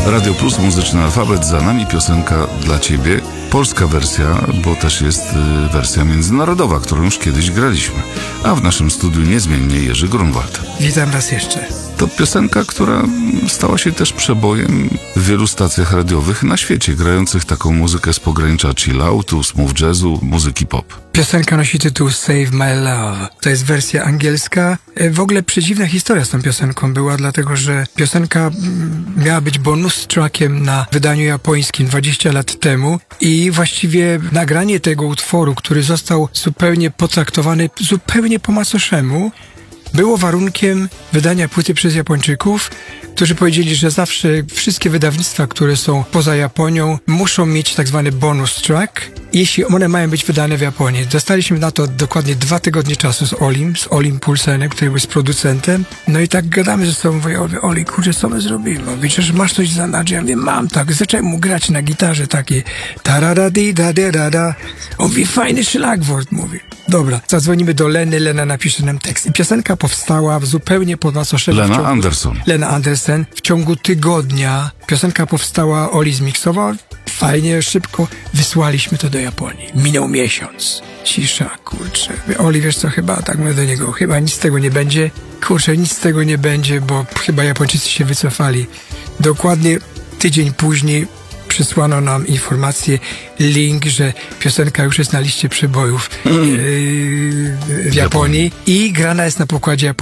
Radio Plus, Muzyczny Alfabet, za nami piosenka dla Ciebie. Polska wersja, bo też jest wersja międzynarodowa, którą już kiedyś graliśmy. A w naszym studiu niezmiennie Jerzy Grunwald. Witam raz jeszcze. To piosenka, która stała się też przebojem w wielu stacjach radiowych na świecie, grających taką muzykę z pogranicza chilloutu, smooth jazzu, muzyki pop. Piosenka nosi tytuł Save My Love. To jest wersja angielska. W ogóle przedziwna historia z tą piosenką była, dlatego że piosenka miała być bonus trackiem na wydaniu japońskim 20 lat temu i właściwie nagranie tego utworu, który został zupełnie potraktowany zupełnie po macoszemu, było warunkiem wydania płyty przez Japończyków, którzy powiedzieli, że zawsze wszystkie wydawnictwa, które są poza Japonią, muszą mieć tak zwany bonus track, jeśli one mają być wydane w Japonii. Dostaliśmy na to dokładnie 2 tygodnie czasu z Olim Pulsenem, który był z producentem. No i tak gadamy ze sobą, mówię, Oli, kurczę, co my zrobimy? Wiecie, że masz coś za nadzie? Ja mówię, mam, tak. Zacząłem mu grać na gitarze takie taradadi-da-da-da-da. On mówi, fajny szlagwort, mówi. Dobra, zadzwonimy do Leny, Lena napisze nam tekst. I piosenka powstała zupełnie po macoszemu. Lena Andersen. W ciągu tygodnia piosenka powstała, Oli zmiksował, fajnie, szybko. Wysłaliśmy to do Japonii. Minął miesiąc. Cisza, kurczę. Oli, wiesz co, chyba, tak mówię do niego, chyba nic z tego nie będzie. Kurczę, nic z tego nie będzie, bo chyba Japończycy się wycofali. Dokładnie tydzień później przysłano nam informację, link, że piosenka już jest na liście przebojów w Japonii i grana jest na pokładzie